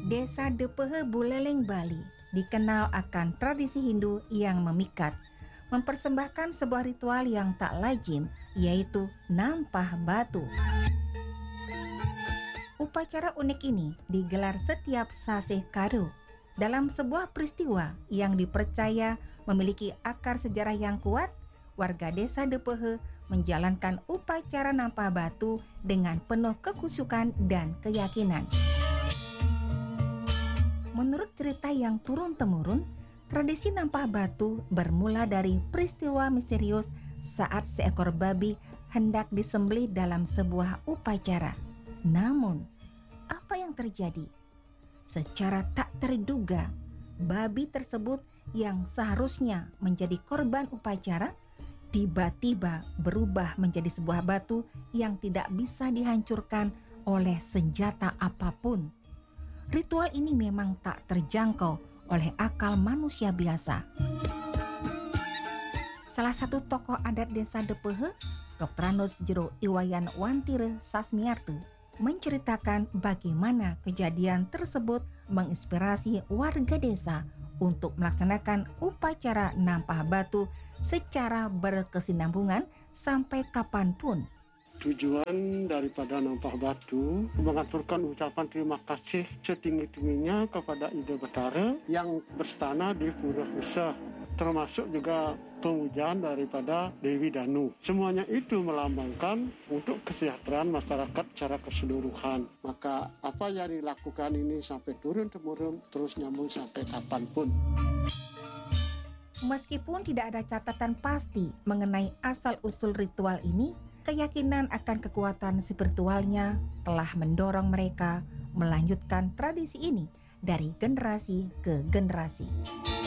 Desa Depehe Buleleng, Bali dikenal akan tradisi Hindu yang memikat, mempersembahkan sebuah ritual yang tak lazim, yaitu nampah batu. Upacara unik ini digelar setiap Saseh Karo dalam sebuah peristiwa yang dipercaya memiliki akar sejarah yang kuat. Warga desa Depehe menjalankan upacara nampah batu dengan penuh kekhusyukan dan keyakinan. Menurut cerita yang turun-temurun, tradisi nampah batu bermula dari peristiwa misterius saat seekor babi hendak disembelih dalam sebuah upacara. Namun, apa yang terjadi? Secara tak terduga, babi tersebut yang seharusnya menjadi korban upacara tiba-tiba berubah menjadi sebuah batu yang tidak bisa dihancurkan oleh senjata apapun. Ritual ini memang tak terjangkau oleh akal manusia biasa. Salah satu tokoh adat desa Depehe, Dr. Jero Iwayan Wantire Sasmiartu, menceritakan bagaimana kejadian tersebut menginspirasi warga desa untuk melaksanakan upacara nampah batu secara berkesinambungan sampai kapanpun. Tujuan daripada nampah batu mengaturkan ucapan terima kasih setinggi-tingginya kepada Ida Betara yang berstana di Pura Kusa, termasuk juga pemujaan daripada Dewi Danu. Semuanya itu melambangkan untuk kesejahteraan masyarakat secara keseluruhan. Maka apa yang dilakukan ini sampai turun-temurun terus nyambung sampai kapanpun. Meskipun tidak ada catatan pasti mengenai asal-usul ritual ini, keyakinan akan kekuatan spiritualnya telah mendorong mereka melanjutkan tradisi ini dari generasi ke generasi.